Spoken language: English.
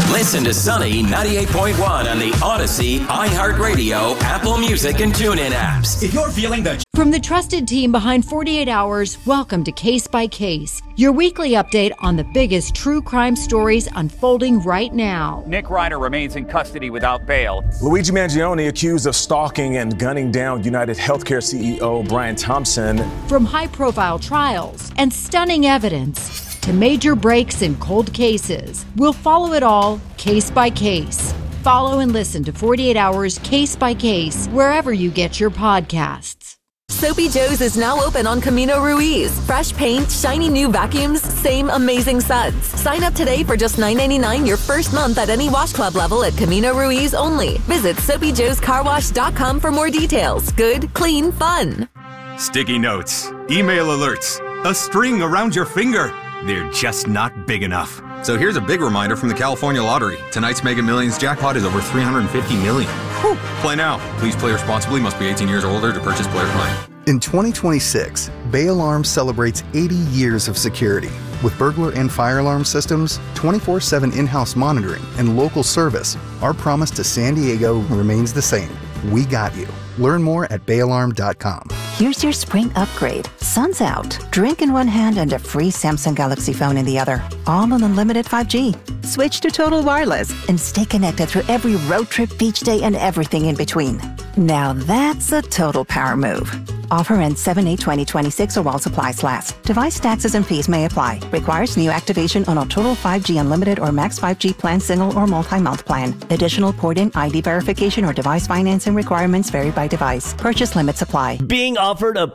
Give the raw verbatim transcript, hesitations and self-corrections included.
Listen to Sunny ninety-eight point one on the Odyssey, iHeartRadio, Apple Music, and TuneIn apps. If you're feeling the... From the trusted team behind forty-eight hours, welcome to Case by Case, your weekly update on the biggest true crime stories unfolding right now. Nick Reiner remains in custody without bail. Luigi Mangione accused of stalking and gunning down United Healthcare C E O Brian Thompson. From high-profile trials and stunning evidence to major breaks in cold cases, we'll follow it all case by case. Follow and listen to forty-eight hours Case by Case wherever you get your podcasts. Soapy Joe's is now open on Camino Ruiz. Fresh paint, shiny new vacuums, same amazing suds. Sign up today for just nine ninety-nine your first month at any wash club level at Camino Ruiz only. Visit soapy joes car wash dot com for more details. Good, clean, fun. Sticky notes, email alerts, a string around your finger. They're just not big enough. So here's a big reminder from the California Lottery. Tonight's Mega Millions jackpot is over three hundred fifty million dollars. Whew. Play now. Please play responsibly. Must be eighteen years or older to purchase player claim. In twenty twenty-six, Bay Alarm celebrates eighty years of security. With burglar and fire alarm systems, twenty-four seven in-house monitoring, and local service, our promise to San Diego remains the same. We got you. Learn more at bay alarm dot com. Here's your spring upgrade. Sun's out. Drink in one hand and a free Samsung Galaxy phone in the other. All on unlimited five G. Switch to Total Wireless and stay connected through every road trip, beach day, and everything in between. Now that's a total power move. Offer ends seven eight twenty twenty-six or while supplies last. Device taxes and fees may apply. Requires new activation on a Total five G Unlimited or Max five G plan single or multi-month plan. Additional port-in I D verification or device financing requirements vary by device. Purchase limits apply. Being offered a